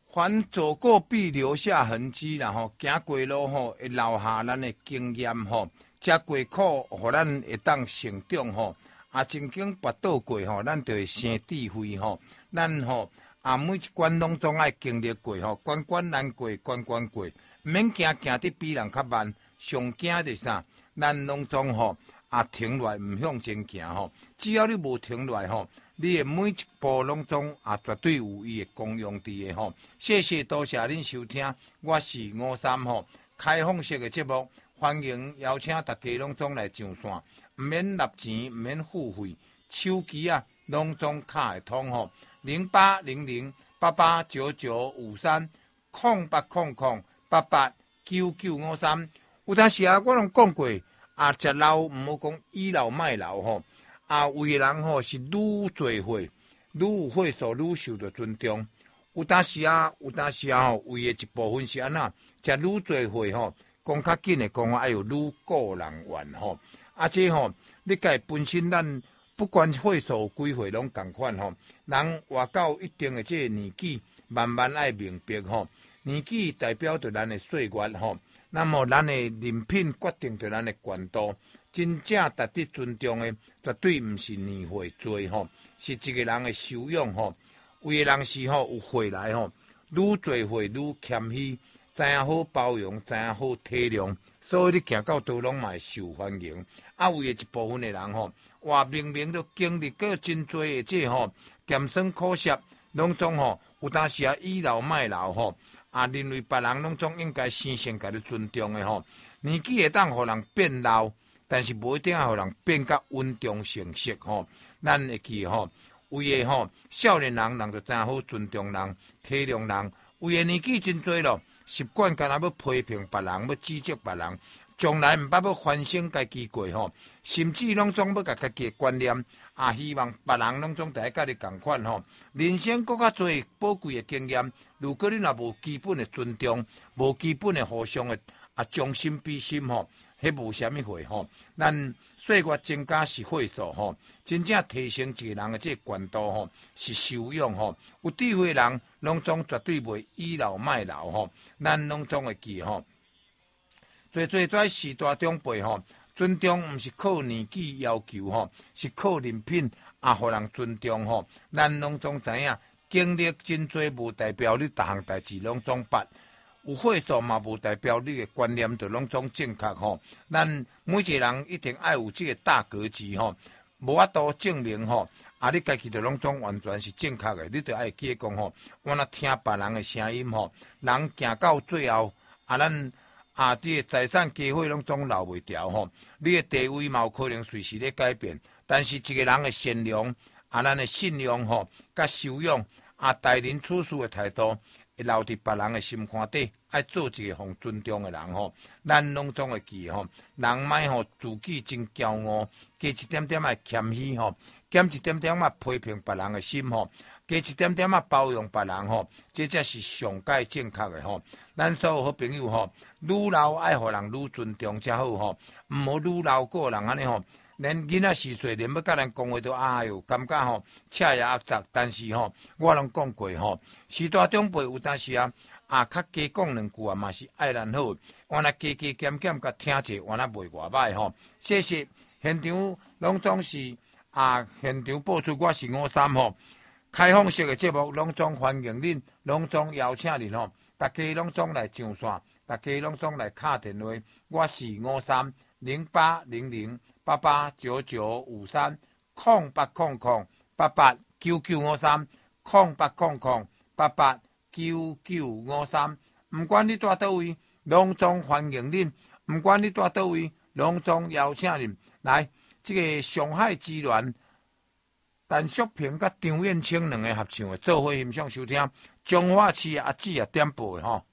凡走过必留下痕迹啦吼，行过路吼会留下咱的经验吼，吃过苦，互咱会当成长吼。曾经跋倒过吼，咱就会生智慧吼。咱吼每一关拢总爱经历过吼，关关难过关关过，毋免行得比人较慢。上惊的啥？咱拢总吼停落来，毋向前行吼。只要你无停落来吼，你的每一步拢总绝对有伊的功用伫的吼。谢谢多谢恁收听，我是53吼，开放式的节目，欢迎邀请大家拢总来上线，毋免纳钱，毋免付费，手机拢总卡会通吼。08008899530800889953。有当时我拢讲过，食老毋好讲倚老卖老吼。为的人吼是愈做伙，愈有岁数愈受到尊重。有当时吼，为的一部分是安那，食愈做伙吼，讲较紧的讲话，愈顾人怨吼。这吼，你家本身咱不管岁数几岁拢共款吼。人活到一定的这个年纪，慢慢爱明白吼，年纪代表着咱的岁月吼。那么咱的人品决定着咱的悬度，真正值得尊重的，绝对毋是年岁多吼，是一个人的修养吼。有的人是吼有岁来吼，愈做伙愈谦虚，知影好包容，知影好体谅，所以你行到倒拢嘛会受欢迎。有的一部分的人吼，哇明明都经历过真多的这吼艰酸苦涩，拢总吼有当时倚老卖老吼。认为别人拢总应该先甲你尊重的吼，年纪会当互人变老，但是无一定互人变甲稳重成熟吼。咱会记吼，为的吼少年人就真好尊重人、体谅人。为的年纪真多咯，习惯干那要批评别人、要指责别人，将来毋捌要反省家己过吼，甚至拢总要甲家己的观念。希望别人拢总在甲你共款吼，人生搁较侪宝贵的经验。如果你若无基本的尊重，无基本的互相的将心比心吼，迄无啥物货吼。咱岁月增加是岁数吼，真正提升一个人的这个悬度吼，是修养吼。有智慧的人拢总绝对袂倚老卖老吼。咱拢总会记吼，在时代长辈吼。尊重毋是靠年纪要求吼，是靠人品互人尊重吼。咱拢总知影，经历真多无代表你逐项代志拢总捌，有岁数嘛无代表你的观念就拢总正确吼。咱每一个人一定爱有这个大格局吼，无法度证明吼，你家己就拢总完全是正确的，你就爱记讲吼，我若听别人的声音吼，人行到最后咱。这个财产家伙拢总留袂牢吼，你的地位嘛有可能随时咧改变，但是一个人的善良咱的信用吼，甲修养待人处事的态度，会留伫别人的心肝底，爱做一个互尊重的人吼。咱拢总会记吼，人莫吼自己真骄傲，加一点点爱谦虚吼，减一点点批评别人的心吼，加一点点包容别人吼，这才是上界正确的吼。咱所有好朋友吼，愈老爱互人愈尊重才好吼，毋好愈老个人安尼吼，连囡仔4岁连要甲咱讲话都感觉吼赤也恶杂。但是吼，我拢讲过吼，时代长辈有当时较加讲两句嘛是爱咱好，我若加减减甲听者，我若袂偌歹吼。谢谢现场拢总是现场播出，我是53吼，开放式的节目拢总欢迎恁，拢总邀请恁吼。大家拢总来上线，大家拢总来敲电话。我是530488995308008899530800889953。毋管你住倒位，拢总欢迎恁；毋管你住倒位，拢总邀请恁来。这个上海之恋，陈淑萍甲张燕青两个合唱的，做伙欣赏收听。彰化市阿姊点播的吼。